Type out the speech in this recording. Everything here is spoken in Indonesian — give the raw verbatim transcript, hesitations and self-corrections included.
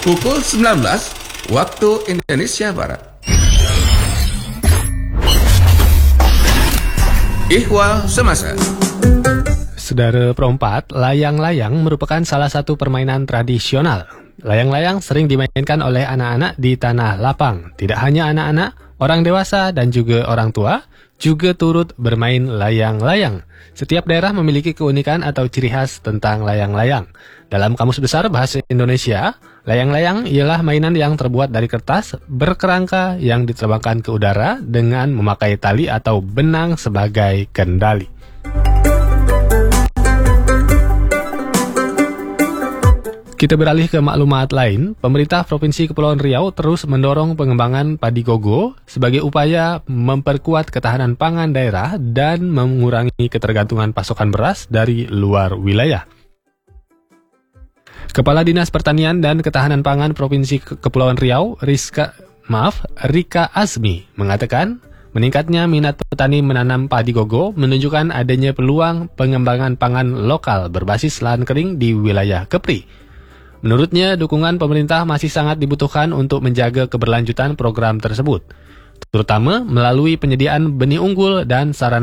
pukul sembilan belas waktu Indonesia Barat. Ihwal Semasa. Saudara perempat, layang-layang merupakan salah satu permainan tradisional. Layang-layang sering dimainkan oleh anak-anak di tanah lapang. Tidak hanya anak-anak, orang dewasa dan juga orang tua juga turut bermain layang-layang. Setiap daerah memiliki keunikan atau ciri khas tentang layang-layang. Dalam Kamus Besar Bahasa Indonesia, layang-layang ialah mainan yang terbuat dari kertas berkerangka yang diterbangkan ke udara dengan memakai tali atau benang sebagai kendali. Kita beralih ke maklumat lain. Pemerintah Provinsi Kepulauan Riau terus mendorong pengembangan padi gogo sebagai upaya memperkuat ketahanan pangan daerah dan mengurangi ketergantungan pasokan beras dari luar wilayah. Kepala Dinas Pertanian dan Ketahanan Pangan Provinsi Kepulauan Riau, Rizka, maaf, Rika Azmi, mengatakan meningkatnya minat petani menanam padi gogo menunjukkan adanya peluang pengembangan pangan lokal berbasis lahan kering di wilayah Kepri. Menurutnya, dukungan pemerintah masih sangat dibutuhkan untuk menjaga keberlanjutan program tersebut, terutama melalui penyediaan benih unggul dan sarana